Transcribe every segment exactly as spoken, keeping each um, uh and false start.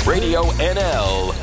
Radio N L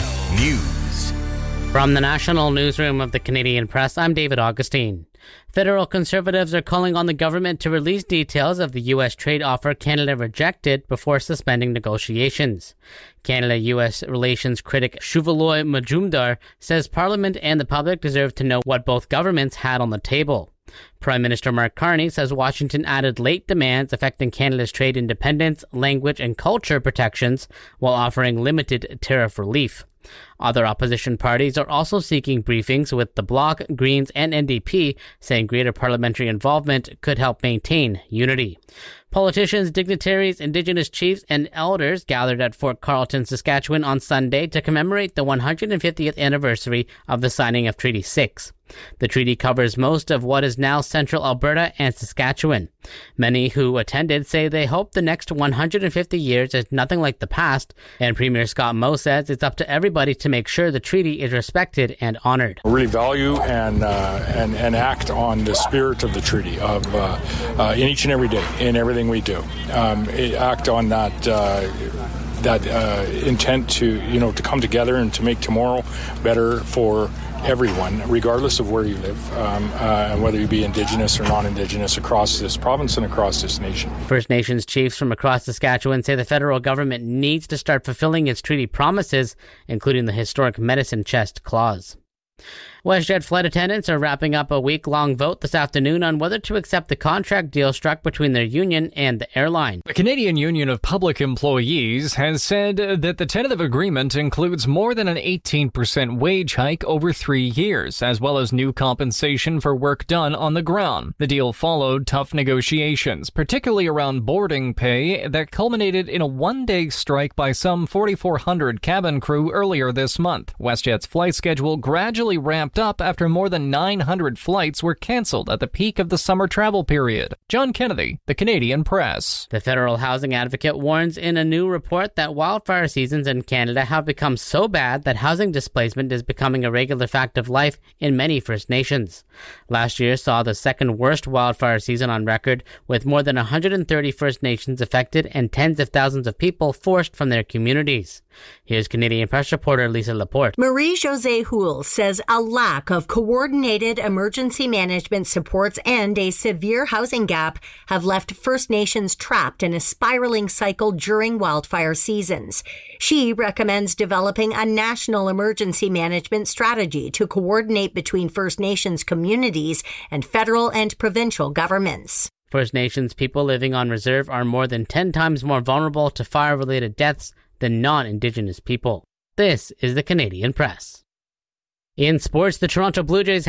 News. From the National Newsroom of the Canadian Press, I'm David Augustine. Federal Conservatives are calling on the government to release details of the U S trade offer Canada rejected before suspending negotiations. Canada-U S relations critic Shuvaloy Majumdar says Parliament and the public deserve to know what both governments had on the table. Prime Minister Mark Carney says Washington added late demands affecting Canada's trade independence, language, and culture protections while offering limited tariff relief. Other opposition parties are also seeking briefings, with the Bloc, Greens, and N D P saying greater parliamentary involvement could help maintain unity. Politicians, dignitaries, Indigenous chiefs, and elders gathered at Fort Carlton, Saskatchewan on Sunday to commemorate the one hundred fiftieth anniversary of the signing of Treaty six. The treaty covers most of what is now central Alberta and Saskatchewan. Many who attended say they hope the next one hundred fifty years is nothing like the past, and Premier Scott Moe says it's up to everybody to make sure the treaty is respected and honored. We really value and, uh, and, and act on the spirit of the treaty of uh, uh, in each and every day, in everything we do. Um, act on that uh, that uh, intent to, you know, to come together and to make tomorrow better for everyone, regardless of where you live, um, uh, and whether you be Indigenous or non-Indigenous across this province and across this nation. First Nations chiefs from across Saskatchewan say the federal government needs to start fulfilling its treaty promises, including the historic medicine chest clause. WestJet flight attendants are wrapping up a week-long vote this afternoon on whether to accept the contract deal struck between their union and the airline. The Canadian Union of Public Employees has said that the tentative agreement includes more than an eighteen percent wage hike over three years, as well as new compensation for work done on the ground. The deal followed tough negotiations, particularly around boarding pay, that culminated in a one-day strike by some forty-four hundred cabin crew earlier this month. WestJet's flight schedule gradually ramped up after more than nine hundred flights were cancelled at the peak of the summer travel period. John Kennedy, The Canadian Press. The federal housing advocate warns in a new report that wildfire seasons in Canada have become so bad that housing displacement is becoming a regular fact of life in many First Nations. Last year saw the second worst wildfire season on record, with more than one hundred thirty First Nations affected and tens of thousands of people forced from their communities. Here's Canadian Press reporter Lisa Laporte. Marie-Josée Houle says a lack of coordinated emergency management supports and a severe housing gap have left First Nations trapped in a spiraling cycle during wildfire seasons. She recommends developing a national emergency management strategy to coordinate between First Nations communities and federal and provincial governments. First Nations people living on reserve are more than ten times more vulnerable to fire-related deaths than non-Indigenous people. This is the Canadian Press. In sports, the Toronto Blue Jays have